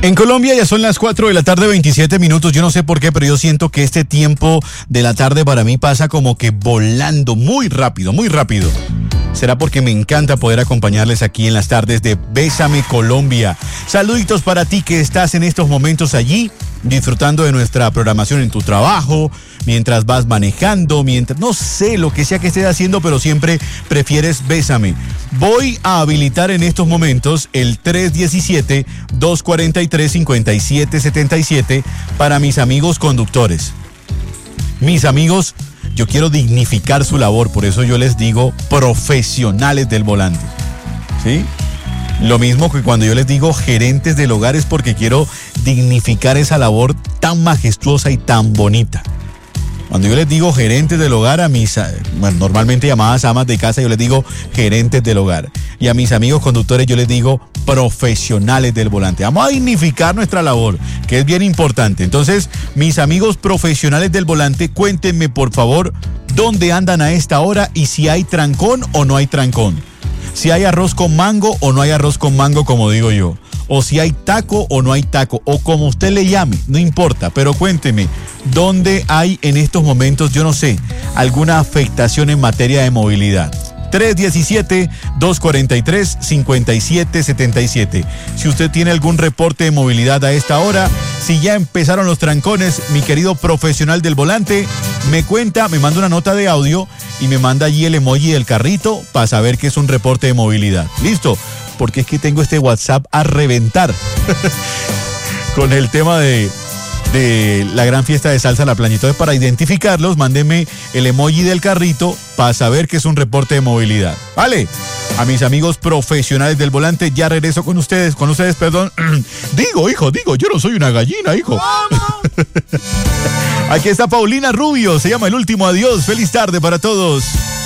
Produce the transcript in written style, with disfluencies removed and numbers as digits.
En Colombia ya son las 4 de la tarde, 27 minutos. Yo no sé por qué, pero yo siento que este tiempo de la tarde para mí pasa como que volando muy rápido, muy rápido. Será porque me encanta poder acompañarles aquí en las tardes de Bésame Colombia. Saluditos para ti que estás en estos momentos allí, disfrutando de nuestra programación en tu trabajo, mientras vas manejando, mientras, no sé, lo que sea que estés haciendo, pero siempre prefieres Bésame. Voy a habilitar en estos momentos el 317-243-5777 para mis amigos conductores. Mis amigos, yo quiero dignificar su labor, por eso yo les digo profesionales del volante, ¿sí? Lo mismo que cuando yo les digo gerentes del hogar es porque quiero dignificar esa labor tan majestuosa y tan bonita. Cuando yo les digo gerentes del hogar a mis, normalmente llamadas amas de casa, yo les digo gerentes del hogar. Y a mis amigos conductores yo les digo profesionales del volante. Vamos a dignificar nuestra labor, que es bien importante. Entonces, mis amigos profesionales del volante, cuéntenme por favor dónde andan a esta hora y si hay trancón o no hay trancón. Si hay arroz con mango o no hay arroz con mango, como digo yo. O si hay taco o no hay taco, o como usted le llame, no importa, pero cuénteme, ¿dónde hay en estos momentos, yo no sé, alguna afectación en materia de movilidad? 317-243-5777. Si usted tiene algún reporte de movilidad a esta hora, si ya empezaron los trancones, mi querido profesional del volante, me cuenta, me manda una nota de audio y me manda allí el emoji del carrito para saber que es un reporte de movilidad. ¿Listo? Porque es que tengo este WhatsApp a reventar con el tema de la gran fiesta de salsa La Playa. Entonces, para identificarlos, mándenme el emoji del carrito para saber que es un reporte de movilidad. ¿Vale? A mis amigos profesionales del volante, ya regreso con ustedes, perdón. Digo, yo no soy una gallina, hijo. Aquí está Paulina Rubio, se llama El Último Adiós. Feliz tarde para todos.